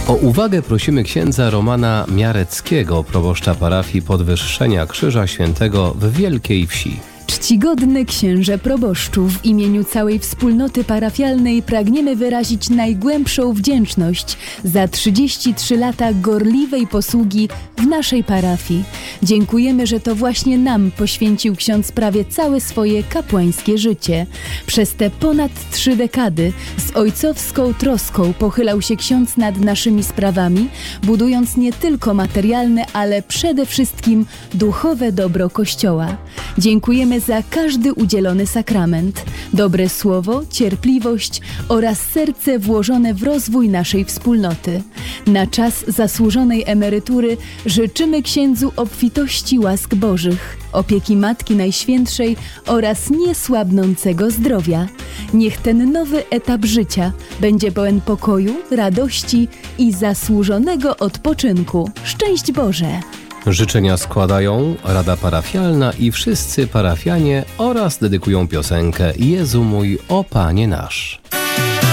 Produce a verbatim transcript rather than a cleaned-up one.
O uwagę prosimy księdza Romana Miareckiego, proboszcza parafii Podwyższenia Krzyża Świętego w Wielkiej Wsi. Czcigodny księże proboszczu, w imieniu całej wspólnoty parafialnej pragniemy wyrazić najgłębszą wdzięczność za trzydzieści trzy lata gorliwej posługi w naszej parafii. Dziękujemy, że to właśnie nam poświęcił ksiądz prawie całe swoje kapłańskie życie. Przez te ponad trzy dekady z ojcowską troską pochylał się ksiądz nad naszymi sprawami, budując nie tylko materialne, ale przede wszystkim duchowe dobro Kościoła. Dziękujemy za każdy udzielony sakrament, dobre słowo, cierpliwość oraz serce włożone w rozwój naszej wspólnoty. Na czas zasłużonej emerytury życzymy księdzu obfitości łask Bożych, opieki Matki Najświętszej oraz niesłabnącego zdrowia. Niech ten nowy etap życia będzie pełen pokoju, radości i zasłużonego odpoczynku. Szczęść Boże! Życzenia składają Rada Parafialna i wszyscy parafianie oraz dedykują piosenkę Jezu mój, o Panie nasz.